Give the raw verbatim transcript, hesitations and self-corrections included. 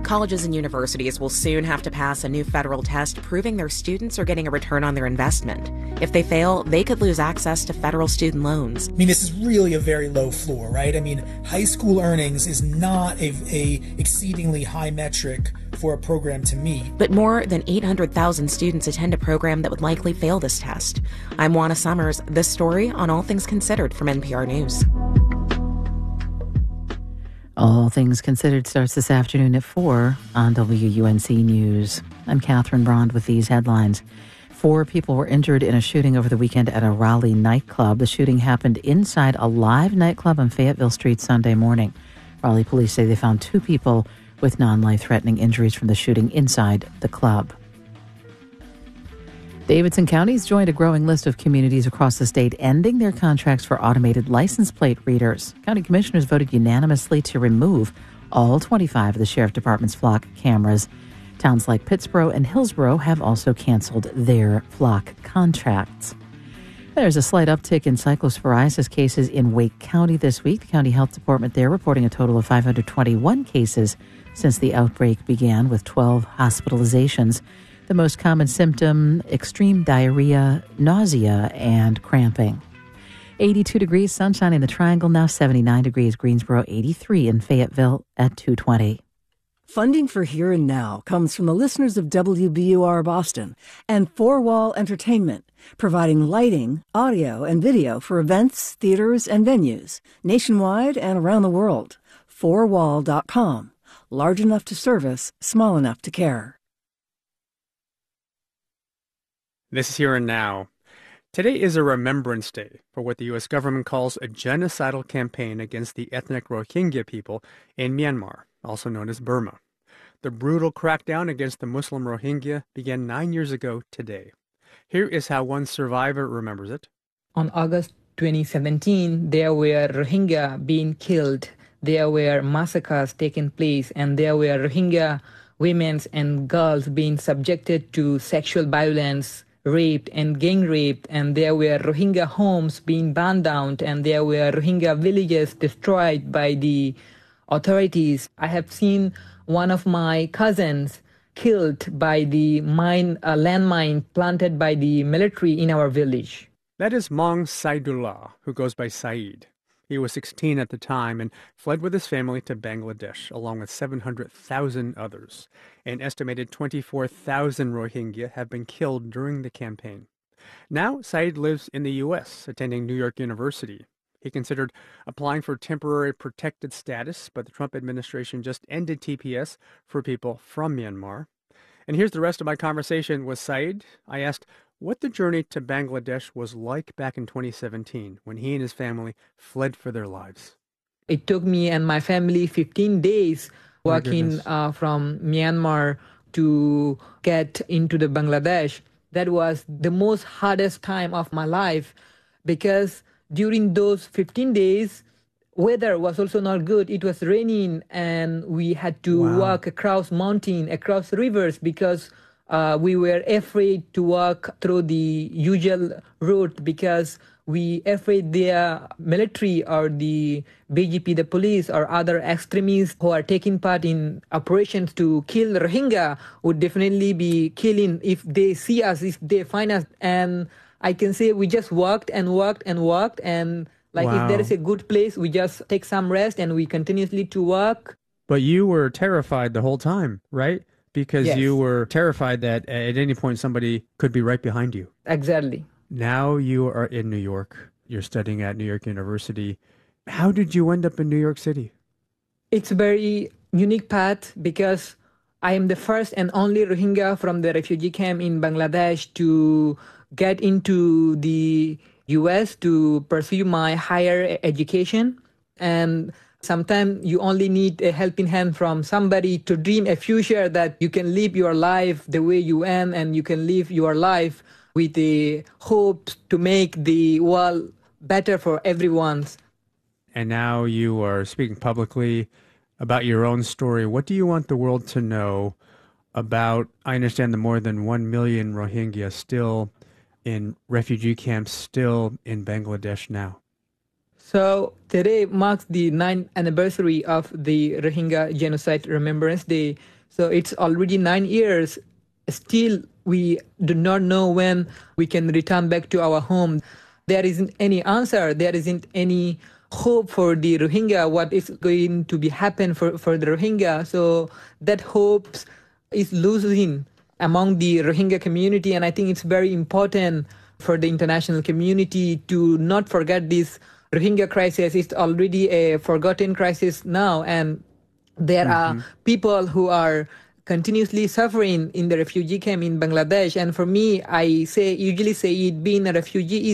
Colleges and universities will soon have to pass a new federal test proving their students are getting a return on their investment. If they fail, they could lose access to federal student loans. I mean, this is really a very low floor, right? I mean, high school earnings is not a, a exceedingly high metric for a program to meet. But more than eight hundred thousand students attend a program that would likely fail this test. I'm Juana Summers. This story on All Things Considered from N P R News. All Things Considered starts this afternoon at four on W U N C News. I'm Catherine Brond with these headlines. Four people were injured in a shooting over the weekend at a Raleigh nightclub. The shooting happened inside a live nightclub on Fayetteville Street Sunday morning. Raleigh police say they found two people with non-life-threatening injuries from the shooting inside the club. Davidson County's joined a growing list of communities across the state ending their contracts for automated license plate readers. County commissioners voted unanimously to remove all twenty-five of the Sheriff Department's flock cameras. Towns like Pittsboro and Hillsboro have also canceled their flock contracts. There's a slight uptick in cyclosporiasis cases in Wake County this week. The county health department there reporting a total of five hundred twenty-one cases since the outbreak began, with twelve hospitalizations. The most common symptom, extreme diarrhea, nausea, and cramping. eighty-two degrees, sunshine in the Triangle, now seventy-nine degrees, Greensboro, eighty-three in Fayetteville at two twenty. Funding for Here and Now comes from the listeners of W B U R Boston and Four Wall Entertainment, providing lighting, audio, and video for events, theaters, and venues nationwide and around the world. four wall dot com. Large enough to service, small enough to care. This is Here and Now. Today is a Remembrance Day for what the U S government calls a genocidal campaign against the ethnic Rohingya people in Myanmar, also known as Burma. The brutal crackdown against the Muslim Rohingya began nine years ago today. Here is how one survivor remembers it. On August twenty seventeen, there were Rohingya being killed. There were massacres taking place, and there were Rohingya women and girls being subjected to sexual violence, raped and gang raped, and there were Rohingya homes being burned down, and there were Rohingya villages destroyed by the authorities. I have seen one of my cousins killed by the mine, uh, landmine planted by the military in our village. That is Mong Saidullah, who goes by Saeed. He was sixteen at the time and fled with his family to Bangladesh, along with seven hundred thousand others. An estimated twenty-four thousand Rohingya have been killed during the campaign. Now, Saeed lives in the U S, attending New York University. He considered applying for temporary protected status, but the Trump administration just ended T P S for people from Myanmar. And here's the rest of my conversation with Saeed. I asked what the journey to Bangladesh was like back in twenty seventeen when he and his family fled for their lives. It took me and my family fifteen days walking uh, from Myanmar to get into the Bangladesh. That was the most hardest time of my life because during those fifteen days, weather was also not good. It was raining and we had to wow. walk across mountain, across rivers because uh, we were afraid to walk through the usual route because we afraid the military or the B J P, the police or other extremists who are taking part in operations to kill Rohingya would definitely be killing if they see us, if they find us. And I can say we just walked and walked and walked and like wow. if there is a good place, we just take some rest and we continuously to walk. But you were terrified the whole time, right? Because yes. you were terrified that at any point somebody could be right behind you. Exactly. Now you are in New York. You're studying at New York University. How did you end up in New York City? It's a very unique path because I am the first and only Rohingya from the refugee camp in Bangladesh to get into the U S to pursue my higher education. And sometimes you only need a helping hand from somebody to dream a future that you can live your life the way you am and you can live your life with the hope to make the world better for everyone. And now you are speaking publicly about your own story. What do you want the world to know about, I understand, the more than one million Rohingya still in refugee camps, still in Bangladesh now? So today marks the ninth anniversary of the Rohingya Genocide Remembrance Day. So it's already nine years. Still, we do not know when we can return back to our home. There isn't any answer. There isn't any hope for the Rohingya, what is going to be happen for, for the Rohingya. So that hope is losing among the Rohingya community. And I think it's very important for the international community to not forget this Rohingya crisis. Is already a forgotten crisis now, and there mm-hmm. are people who are continuously suffering in the refugee camp in Bangladesh. And for me, I say usually say it being a refugee is